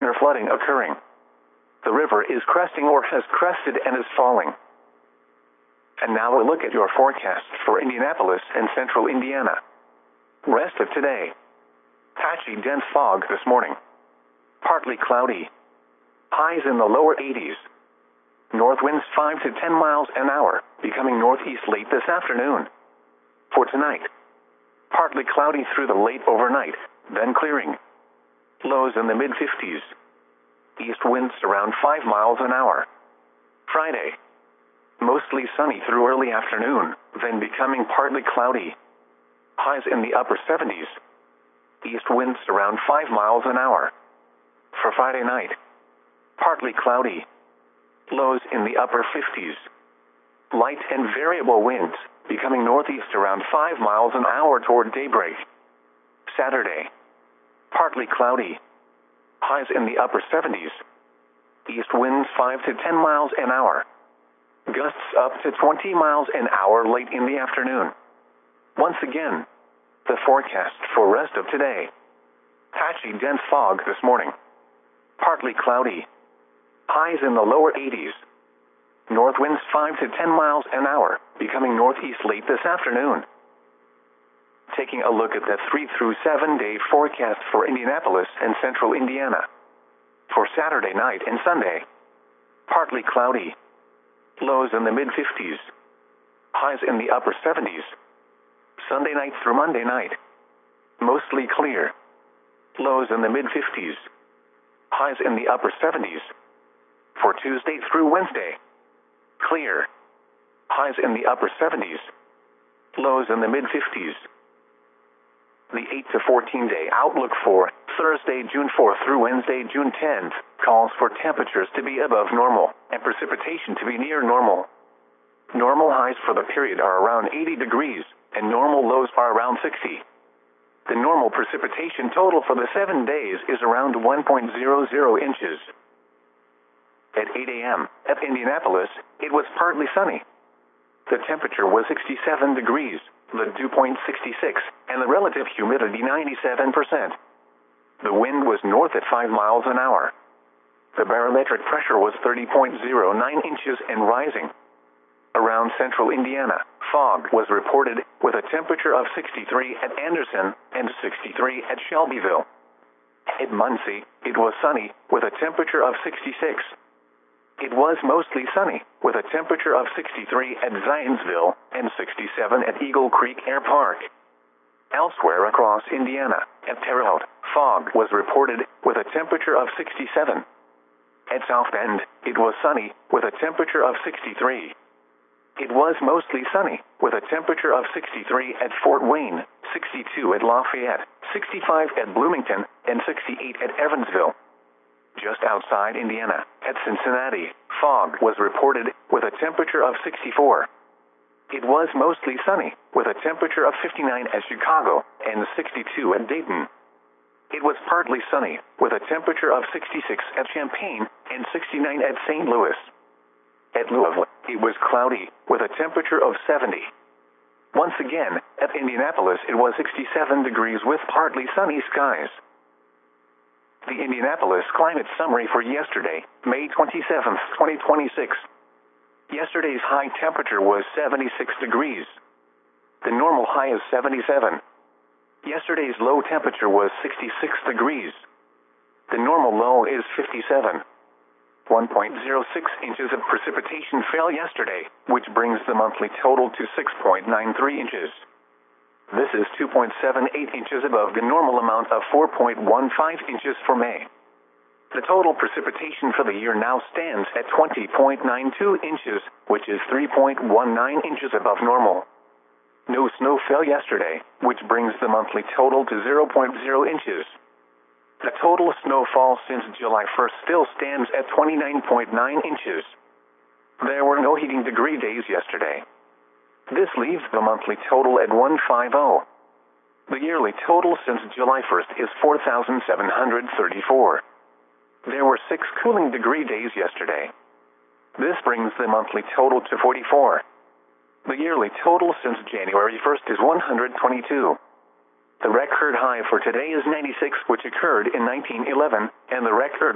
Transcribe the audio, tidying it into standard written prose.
or flooding occurring. The river is cresting or has crested and is falling. And now a look at your forecast for Indianapolis and central Indiana. Rest of today. Patchy dense fog this morning. Partly cloudy. Highs in the lower 80s. North winds 5 to 10 miles an hour, becoming northeast late this afternoon. For tonight. Partly cloudy through the late overnight, then clearing. Lows in the mid-50s. East winds around 5 miles an hour. Friday. Mostly sunny through early afternoon, then becoming partly cloudy. Highs in the upper 70s. East winds around 5 miles an hour. For Friday night. Partly cloudy. Lows in the upper 50s. Light and variable winds, becoming northeast around 5 miles an hour toward daybreak. Saturday. Partly cloudy. Highs in the upper 70s. East winds 5 to 10 miles an hour. Gusts up to 20 miles an hour late in the afternoon. Once again, the forecast for rest of today. Patchy dense fog this morning. Partly cloudy. Highs in the lower 80s. North winds 5 to 10 miles an hour, becoming northeast late this afternoon. Taking a look at the 3 through 7 day forecast for Indianapolis and central Indiana. For Saturday night and Sunday. Partly cloudy. Lows in the mid-50s. Highs in the upper 70s. Sunday night through Monday night. Mostly clear. Lows in the mid-50s. Highs in the upper 70s. For Tuesday through Wednesday. Clear. Highs in the upper 70s. Lows in the mid-50s. The 8 to 14 day outlook for Thursday, June 4th through Wednesday, June 10th, calls for temperatures to be above normal and precipitation to be near normal. Normal highs for the period are around 80 degrees, and normal lows are around 60. The normal precipitation total for the 7 days is around 1.00 inches. At 8 a.m., at Indianapolis, it was partly sunny. The temperature was 67 degrees, the dew point 66, and the relative humidity 97%. The wind was north at 5 miles an hour. The barometric pressure was 30.09 inches and rising. Around central Indiana, fog was reported with a temperature of 63 at Anderson and 63 at Shelbyville. At Muncie, it was sunny with a temperature of 66. It was mostly sunny with a temperature of 63 at Zionsville and 67 at Eagle Creek Air Park. Elsewhere across Indiana, at Terre Haute, fog was reported with a temperature of 67. At South Bend, it was sunny with a temperature of 63. It was mostly sunny with a temperature of 63 at Fort Wayne, 62 at Lafayette, 65 at Bloomington, and 68 at Evansville. Just outside Indiana, at Cincinnati, fog was reported with a temperature of 64. It was mostly sunny, with a temperature of 59 at Chicago and 62 at Dayton. It was partly sunny, with a temperature of 66 at Champaign and 69 at St. Louis. At Louisville, it was cloudy, with a temperature of 70. Once again, at Indianapolis it was 67 degrees with partly sunny skies. The Indianapolis Climate Summary for yesterday, May 27, 2026. Yesterday's high temperature was 76 degrees. The normal high is 77. Yesterday's low temperature was 66 degrees. The normal low is 57. 1.06 inches of precipitation fell yesterday, which brings the monthly total to 6.93 inches. This is 2.78 inches above the normal amount of 4.15 inches for May. The total precipitation for the year now stands at 20.92 inches, which is 3.19 inches above normal. No snow fell yesterday, which brings the monthly total to 0.0 inches. The total snowfall since July 1st still stands at 29.9 inches. There were no heating degree days yesterday. This leaves the monthly total at 150. The yearly total since July 1st is 4,734. There were 6 cooling degree days yesterday. This brings the monthly total to 44. The yearly total since January 1st is 122. The record high for today is 96, which occurred in 1911, and the record